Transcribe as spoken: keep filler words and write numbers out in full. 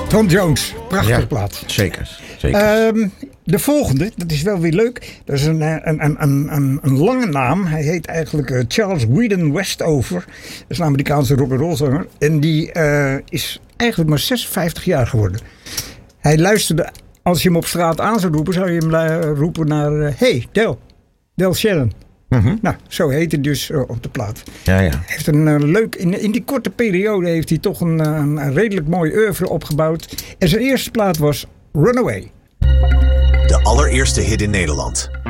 Tom Jones, prachtige ja, plaat. Zeker. zeker. Um, de volgende, dat is wel weer leuk. Dat is een, een, een, een, een lange naam. Hij heet eigenlijk uh, Charles Whedon Westover. Dat is een Amerikaanse rock'n'roll zanger. En die uh, is eigenlijk maar zesenvijftig jaar geworden. Hij luisterde, als je hem op straat aan zou roepen, zou je hem uh, roepen naar... Uh, hey, Del. Del Shannon. Mm-hmm. Nou, zo heet hij dus uh, op de plaat. Ja, ja. Hij heeft een uh, leuk... In, in die korte periode heeft hij toch een, een, een redelijk mooi oeuvre opgebouwd. En zijn eerste plaat was Runaway. De allereerste hit in Nederland.